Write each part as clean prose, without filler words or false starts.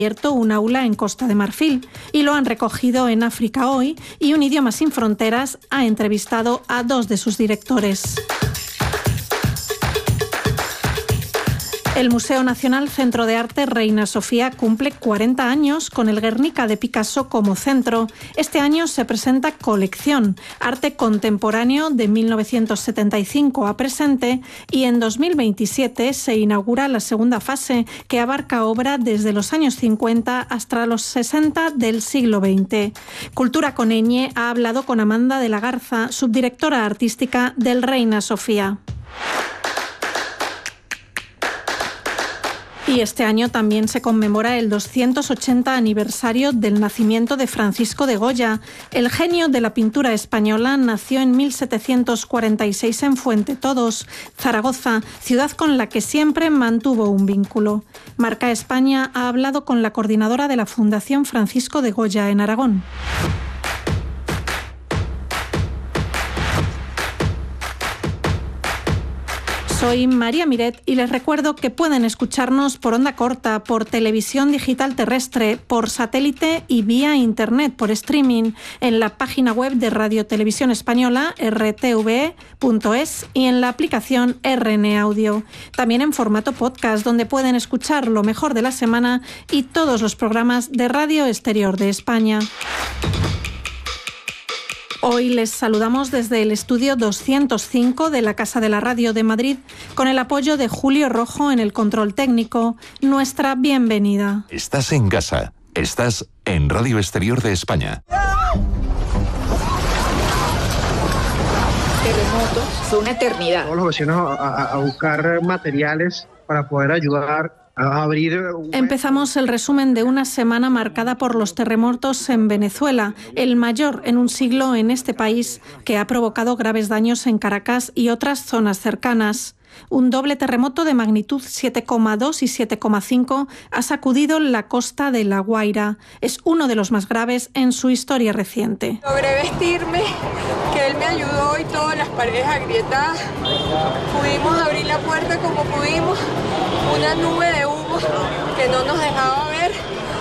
abierto un aula en Costa de Marfil y lo han recogido en África Hoy, y Un Idioma Sin Fronteras ha entrevistado a 2 de sus directores. El Museo Nacional Centro de Arte Reina Sofía cumple 40 años con el Guernica de Picasso como centro. Este año se presenta Colección, arte contemporáneo de 1975 a presente, y en 2027 se inaugura la segunda fase, que abarca obra desde los años 50 hasta los 60 del siglo XX. Cultura con ñ ha hablado con Amanda de la Garza, subdirectora artística del Reina Sofía. Y este año también se conmemora el 280 aniversario del nacimiento de Francisco de Goya. El genio de la pintura española nació en 1746 en Fuentetodos, Zaragoza, ciudad con la que siempre mantuvo un vínculo. Marca España ha hablado con la coordinadora de la Fundación Francisco de Goya en Aragón. Soy María Miret y les recuerdo que pueden escucharnos por onda corta, por televisión digital terrestre, por satélite y vía internet por streaming en la página web de Radio Televisión Española, rtve.es, y en la aplicación RN Audio. También en formato podcast, donde pueden escuchar lo mejor de la semana y todos los programas de Radio Exterior de España. Hoy les saludamos desde el estudio 205 de la Casa de la Radio de Madrid, con el apoyo de Julio Rojo en el control técnico. Nuestra bienvenida. Estás en casa. Estás en Radio Exterior de España. Terremotos fue una eternidad. Todos los vecinos a buscar materiales para poder ayudar a abrir. Empezamos el resumen de una semana marcada por los terremotos en Venezuela, el mayor en un siglo en este país, que ha provocado graves daños en Caracas y otras zonas cercanas. Un doble terremoto de magnitud 7,2 y 7,5 ha sacudido la costa de La Guaira. Es uno de los más graves en su historia reciente. Logré vestirme, que él me ayudó, y todas las paredes agrietadas. Pudimos abrir la puerta como pudimos, una nube de humo que no nos dejaba ver.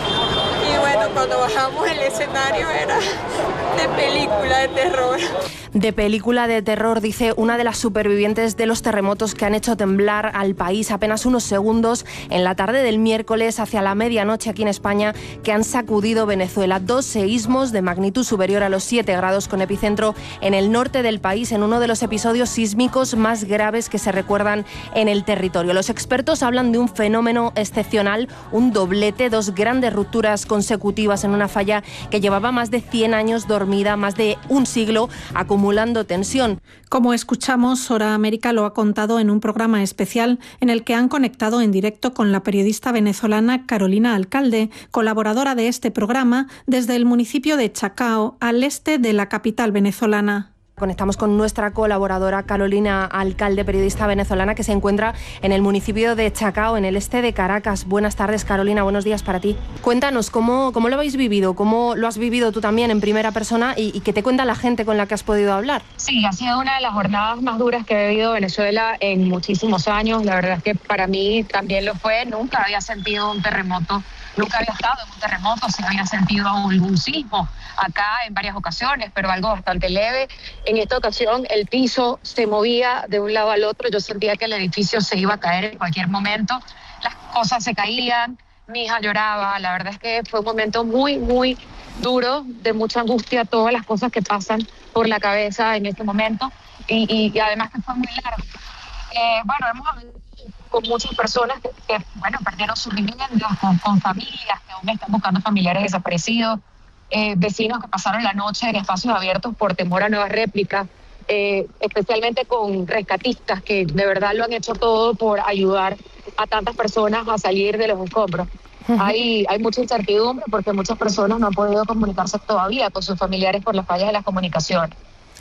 Y bueno, cuando bajamos el escenario era de película de terror. De película de terror, dice una de las supervivientes de los terremotos que han hecho temblar al país apenas unos segundos en la tarde del miércoles hacia la medianoche aquí en España, que han sacudido Venezuela. 2 seísmos de magnitud superior a los 7 grados, con epicentro en el norte del país, en uno de los episodios sísmicos más graves que se recuerdan en el territorio. Los expertos hablan de un fenómeno excepcional, un doblete, 2 grandes rupturas consecutivas en una falla que llevaba más de 100 años dormida, más de un siglo acumulando tensión. Como escuchamos, Hora América lo ha contado en un programa especial en el que han conectado en directo con la periodista venezolana Carolina Alcalde, colaboradora de este programa, desde el municipio de Chacao, al este de la capital venezolana. Conectamos con nuestra colaboradora Carolina Alcalde, periodista venezolana que se encuentra en el municipio de Chacao, en el este de Caracas. Buenas tardes, Carolina, buenos días para ti. Cuéntanos, ¿cómo lo habéis vivido? ¿Cómo lo has vivido tú también en primera persona? ¿Y qué te cuenta la gente con la que has podido hablar? Sí, ha sido una de las jornadas más duras que he vivido Venezuela en muchísimos años. La verdad es que para mí también lo fue. Nunca había sentido un terremoto. Nunca había estado en un terremoto, sí había sentido algún sismo acá en varias ocasiones, pero algo bastante leve. En esta ocasión el piso se movía de un lado al otro, yo sentía que el edificio se iba a caer en cualquier momento, las cosas se caían, mi hija lloraba. La verdad es que fue un momento muy, muy duro, de mucha angustia, todas las cosas que pasan por la cabeza en este momento, y además que fue muy largo. Bueno, hemos hablado con muchas personas que perdieron sus viviendas, con familias que aún están buscando familiares desaparecidos, vecinos que pasaron la noche en espacios abiertos por temor a nuevas réplicas, especialmente con rescatistas que de verdad lo han hecho todo por ayudar a tantas personas a salir de los escombros. Hay mucha incertidumbre porque muchas personas no han podido comunicarse todavía con sus familiares por las fallas de las comunicaciones.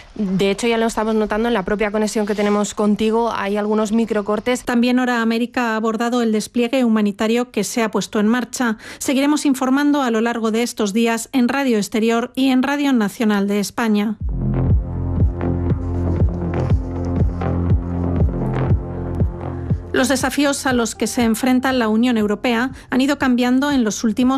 De hecho, ya lo estamos notando en la propia conexión que tenemos contigo, hay algunos microcortes. También Hora América ha abordado el despliegue humanitario que se ha puesto en marcha. Seguiremos informando a lo largo de estos días en Radio Exterior y en Radio Nacional de España. Los desafíos a los que se enfrenta la Unión Europea han ido cambiando en los últimos